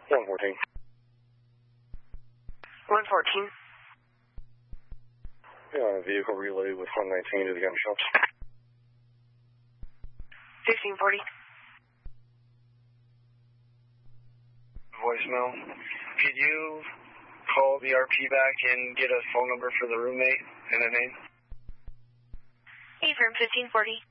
114. 114. Vehicle relay with 119 to the gun shop. 1540. Voicemail. Could you call the RP back and get a phone number for the roommate and a name? Affirm 1540.